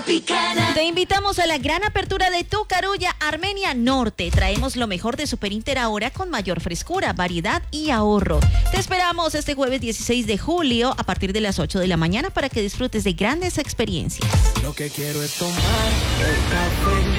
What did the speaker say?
Tropicana. Te invitamos a la gran apertura de Tu Carulla Armenia Norte. Traemos lo mejor de Super Inter ahora con mayor frescura, variedad y ahorro. Te esperamos este jueves 16 de julio a partir de las 8 de la mañana para que disfrutes de grandes experiencias. Lo que quiero es tomar el café